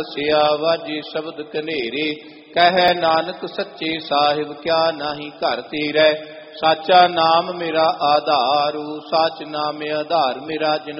ਸਿਆ ਵਾਜੀ ਸ਼ਬਦ ਕਨੇਰੇ, ਕਹੈ ਨਾਨਕ ਸੱਚੇ ਸਾਹਿਬ ਕਿਆ ਨਾਹੀ ਘਰ ਤੇਰੇ। ਸਾਚਾ ਨਾਮ ਮੇਰਾ ਆਧਾਰੂ, ਸਾਚ ਨਾਮ ਆਧਾਰ ਮੇਰਾ ਜਿਨ